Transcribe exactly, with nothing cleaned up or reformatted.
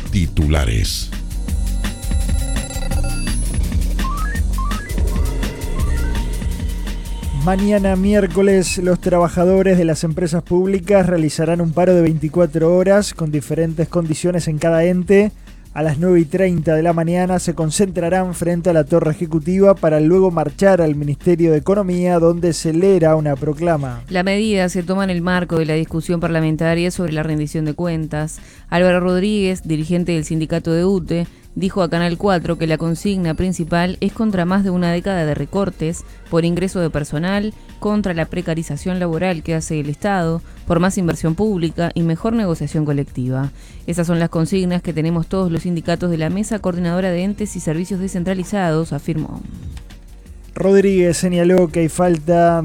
Titulares. Mañana miércoles, los trabajadores de las empresas públicas realizarán un paro de veinticuatro horas con diferentes condiciones en cada ente. A las nueve y treinta de la mañana se concentrarán frente a la Torre Ejecutiva para luego marchar al Ministerio de Economía, donde se leerá una proclama. La medida se toma en el marco de la discusión parlamentaria sobre la rendición de cuentas. Álvaro Rodríguez, dirigente del sindicato de U T E, dijo a Canal cuatro que la consigna principal es contra más de una década de recortes, por ingreso de personal, contra la precarización laboral que hace el Estado, por más inversión pública y mejor negociación colectiva. Esas son las consignas que tenemos todos los sindicatos de la Mesa Coordinadora de Entes y Servicios Descentralizados, afirmó. Rodríguez señaló que hay falta